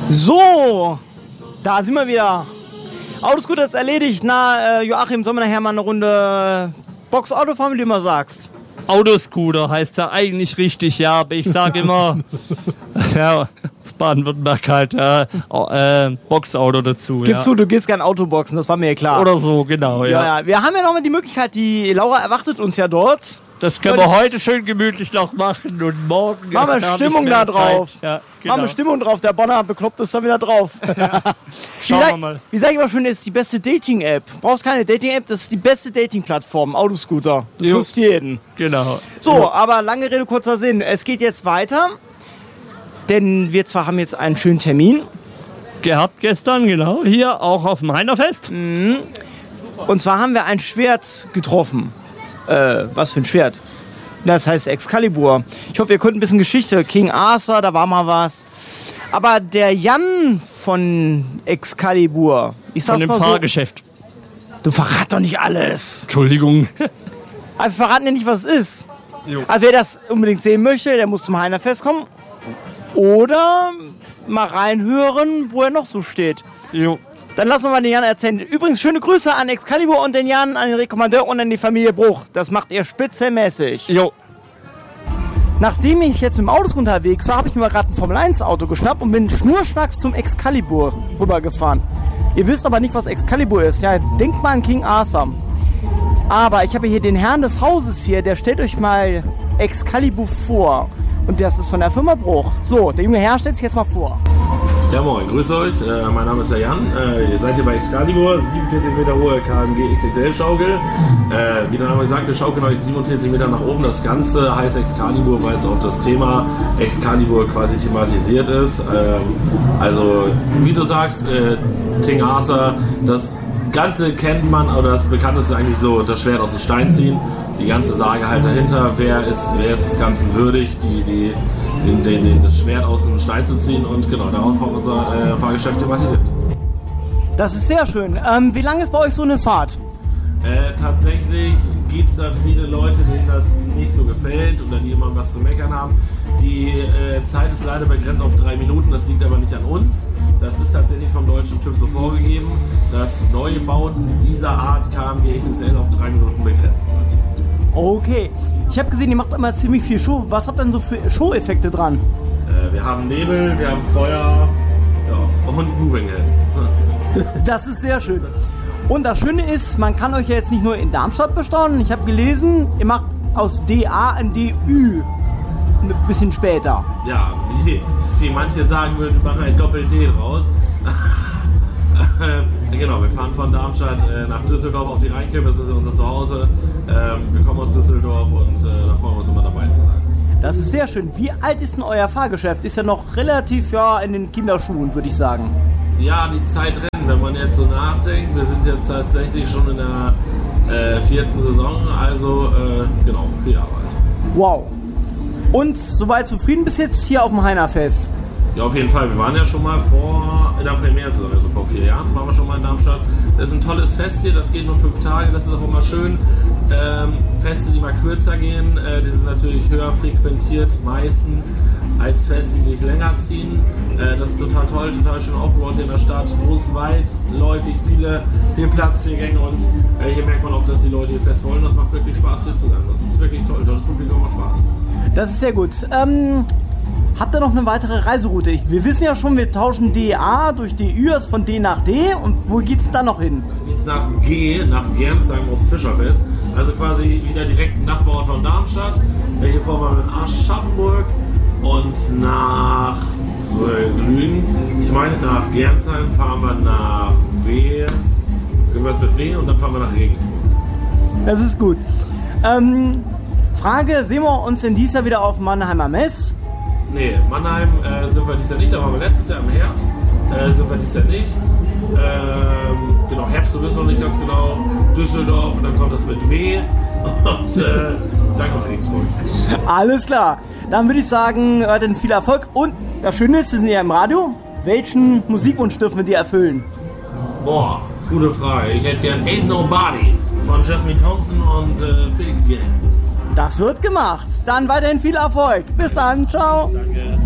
So, da sind wir wieder. Autoscooter ist erledigt. Na, Joachim, sollen wir nachher mal eine Runde Boxauto fahren, wie du immer sagst? Autoscooter heißt ja eigentlich richtig, ja, aber ich sage immer, ja, aus Baden-Württemberg halt, Boxauto dazu. Gibst du gehst gern Autoboxen, das war mir ja klar. Oder so, genau, ja. Ja. Wir haben ja noch mal die Möglichkeit, die Laura erwartet uns ja dort. Das können wir heute schön gemütlich noch machen und morgen... Machen wir Stimmung da drauf. Ja, genau. Machen wir Stimmung drauf, der Bonner bekloppt ist da wieder drauf. Ja. Schauen wir mal. Wie sag ich mal schön, das ist die beste Dating-App. Brauchst keine Dating-App, das ist die beste Dating-Plattform, Autoscooter. Trifft jeden. Genau. So, aber lange Rede, kurzer Sinn. Es geht jetzt weiter, denn wir zwar haben jetzt einen schönen Termin. Gehabt gestern, genau, hier auch auf dem Heinerfest. Mhm. Und zwar haben wir ein Schwert getroffen. Was für ein Schwert? Das heißt Excalibur. Ich hoffe, ihr könnt ein bisschen Geschichte. King Arthur, da war mal was. Aber der Jan von Excalibur, ich sag's von dem mal so, Fahrgeschäft. Du verrat doch nicht alles. Entschuldigung. Wir verraten ja nicht, was es ist. Jo. Also wer das unbedingt sehen möchte, der muss zum Heinerfest kommen. Oder mal reinhören, wo er noch so steht. Jo. Dann lassen wir mal den Jan erzählen. Übrigens, schöne Grüße an Excalibur und den Jan, an den Rekommandeur und an die Familie Bruch. Das macht ihr spitzenmäßig. Jo. Nachdem ich jetzt mit dem Auto unterwegs war, habe ich mir gerade ein Formel-1-Auto geschnappt und bin schnurstracks zum Excalibur rübergefahren. Ihr wisst aber nicht, was Excalibur ist. Ja, denkt mal an King Arthur. Aber ich habe hier den Herrn des Hauses hier, der stellt euch mal Excalibur vor. Und das ist von der Firma Bruch. So, der junge Herr stellt sich jetzt mal vor. Ja moin, grüß euch, mein Name ist der Jan, ihr seid hier bei Excalibur, 47 Meter hohe KMG XXL-Schaukel. Wie der Name sagt, wir schaukeln euch 47 Meter nach oben. Das Ganze heißt Excalibur, weil es auf das Thema Excalibur quasi thematisiert ist. Also, wie du sagst, King Arthur, das Ganze kennt man, oder das Bekannteste ist eigentlich so, das Schwert aus dem Stein ziehen. Die ganze Sage halt dahinter, wer ist des Ganzen würdig, das Schwert aus dem Stein zu ziehen, und genau, darauf haben wir unser Fahrgeschäft thematisiert. Das ist sehr schön. Wie lange ist bei euch so eine Fahrt? Tatsächlich gibt es da viele Leute, denen das nicht so gefällt oder die immer was zu meckern haben. Die Zeit ist leider begrenzt auf 3 Minuten, das liegt aber nicht an uns. Das ist tatsächlich vom deutschen TÜV so vorgegeben, dass neue Bauten dieser Art KMG XXL auf 3 Minuten begrenzt wird. Okay. Ich habe gesehen, ihr macht immer ziemlich viel Show. Was habt ihr denn so für Show-Effekte dran? Wir haben Nebel, wir haben Feuer, ja, und Moving Heads. Das ist sehr schön. Und das Schöne ist, man kann euch ja jetzt nicht nur in Darmstadt bestaunen. Ich habe gelesen, ihr macht aus DA ein DÜ. Ein bisschen später. Ja, wie manche sagen würden, wir machen ein Doppel-D draus. Genau, wir fahren von Darmstadt nach Düsseldorf auf die Rheinkirmes, das ist unser Zuhause. Wir kommen aus Düsseldorf und da freuen wir uns immer dabei zu sein. Das ist sehr schön. Wie alt ist denn euer Fahrgeschäft? Ist ja noch relativ in den Kinderschuhen, würde ich sagen. Ja, die Zeit rennt, wenn man jetzt so nachdenkt. Wir sind jetzt tatsächlich schon in der 4. Saison, also genau, 4 Jahre alt. Wow. Und soweit zufrieden bis jetzt hier auf dem Heinerfest? Ja, auf jeden Fall. Wir waren ja schon mal in der Premiere-Saison, also vor 4 Jahren, waren wir schon mal in Darmstadt. Das ist ein tolles Fest hier, das geht nur 5 Tage, das ist auch immer schön. Feste, die mal kürzer gehen, die sind natürlich höher frequentiert meistens als Feste, die sich länger ziehen. Das ist total toll, total schön aufgebaut hier in der Stadt. Groß, weitläufig, viel Platz, viel Gänge, und hier merkt man auch, dass die Leute hier fest wollen. Das macht wirklich Spaß hier zu sein. Das ist wirklich toll, tolles Publikum, macht Spaß. Das ist sehr gut. Habt ihr noch eine weitere Reiseroute? Wir wissen ja schon, wir tauschen DA durch DÜ, also von D nach D. Und wo geht's dann noch hin? Dann geht's nach G, nach Gernsheim aus Fischerfest. Also quasi wieder direkt ein Nachbarort von Darmstadt. Hier fahren wir in Aschaffenburg und nach Grün. Ich meine, nach Gernsheim fahren wir nach W. Irgendwas mit W, und dann fahren wir nach Regensburg. Das ist gut. Frage, sehen wir uns denn dieses Jahr wieder auf Mannheimer Mess? Nee, Mannheim sind wir dieses Jahr nicht, da waren wir letztes Jahr im Herbst, sind wir dieses Jahr nicht. Genau, Herbst, du wissen noch nicht ganz genau, Düsseldorf, und dann kommt das mit W, und dann kommt Regensburg. Alles klar, dann würde ich sagen, dann viel Erfolg, und das Schöne ist, wir sind ja im Radio, welchen Musikwunsch dürfen wir dir erfüllen? Boah, gute Frage, ich hätte gern Ain't Nobody von Jasmine Thompson und Felix Jähn. Das wird gemacht. Dann weiterhin viel Erfolg. Bis dann. Ciao. Danke.